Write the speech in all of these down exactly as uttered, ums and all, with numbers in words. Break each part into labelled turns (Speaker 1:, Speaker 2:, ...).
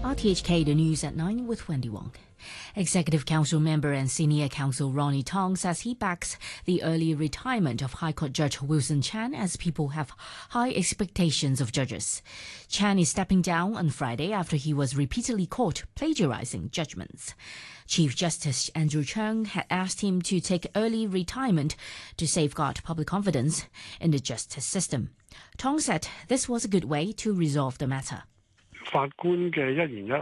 Speaker 1: R T H K, the news at nine with Wendy Wong. Executive Council member and Senior Counsel Ronnie Tong says he backs the early retirement of High Court Judge Wilson Chan as people have high expectations of judges. Chan is stepping down on Friday after he was repeatedly caught plagiarizing judgments. Chief Justice Andrew Cheung had asked him to take early retirement to safeguard public confidence in the justice system. Tong said this was a good way to resolve the matter.
Speaker 2: The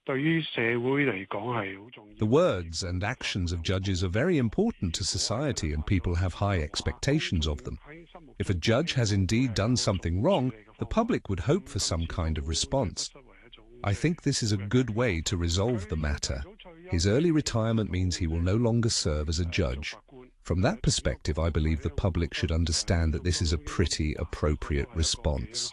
Speaker 2: words and actions of judges are very important to society, and people have high expectations of them. If a judge has indeed done something wrong, the public would hope for some kind of response. I think this is a good way to resolve the matter. His early retirement means he will no longer serve as a judge. From that perspective, I believe the public should understand that this is a pretty appropriate response.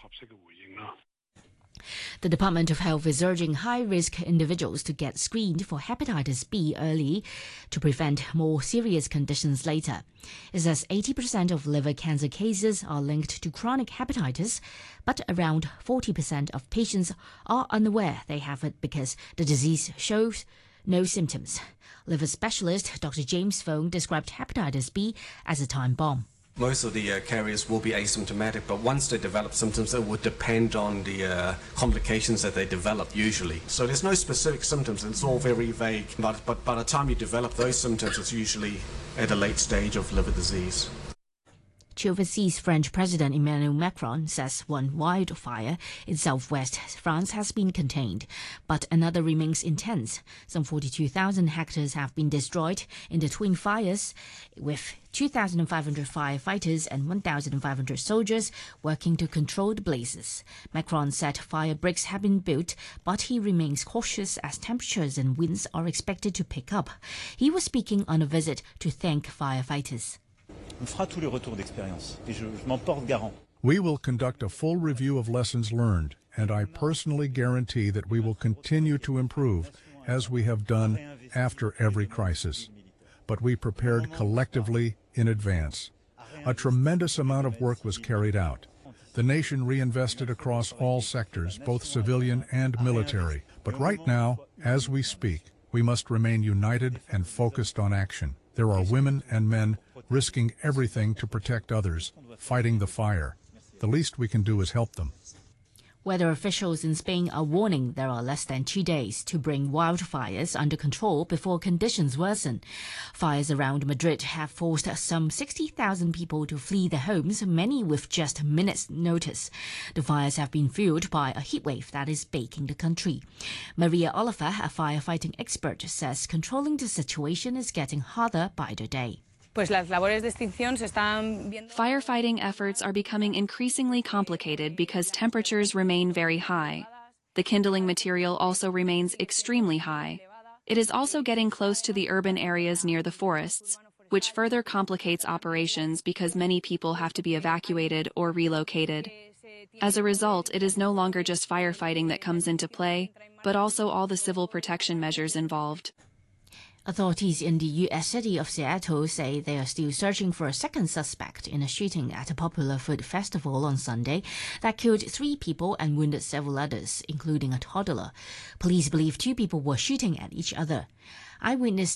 Speaker 1: The Department of Health is urging high-risk individuals to get screened for hepatitis B early to prevent more serious conditions later. It says eighty percent of liver cancer cases are linked to chronic hepatitis, but around forty percent of patients are unaware they have it because the disease shows no symptoms. Liver specialist Doctor James Fong described hepatitis B as a time bomb.
Speaker 3: Most of the uh, carriers will be asymptomatic, but once they develop symptoms, it would depend on the uh, complications that they develop usually. So there's no specific symptoms, it's all very vague. But, but by the time you develop those symptoms, it's usually at a late stage of liver disease.
Speaker 1: Overseas French President Emmanuel Macron says one wildfire in southwest France has been contained, but another remains intense. Some forty-two thousand hectares have been destroyed in the twin fires, with two thousand five hundred firefighters and one thousand five hundred soldiers working to control the blazes. Macron said fire breaks have been built, but he remains cautious as temperatures and winds are expected to pick up. He was speaking on a visit to thank firefighters.
Speaker 4: We will conduct a full review of lessons learned, and I personally guarantee that we will continue to improve, as we have done after every crisis. But we prepared collectively in advance. A tremendous amount of work was carried out. The nation reinvested across all sectors, both civilian and military. But right now, as we speak, we must remain united and focused on action. There are women and men risking everything to protect others, fighting the fire. The least we can do is help them.
Speaker 1: Weather officials in Spain are warning there are less than two days to bring wildfires under control before conditions worsen. Fires around Madrid have forced some sixty thousand people to flee their homes, many with just minutes' notice. The fires have been fueled by a heatwave that is baking the country. Maria Oliver, a firefighting expert, says controlling the situation is getting harder by the day.
Speaker 5: Firefighting efforts are becoming increasingly complicated because temperatures remain very high. The kindling material also remains extremely high. It is also getting close to the urban areas near the forests, which further complicates operations because many people have to be evacuated or relocated. As a result, it is no longer just firefighting that comes into play, but also all the civil protection measures involved.
Speaker 1: Authorities in the U S city of Seattle say they are still searching for a second suspect in a shooting at a popular food festival on Sunday that killed three people and wounded several others, including a toddler. Police believe two people were shooting at each other. Eyewitness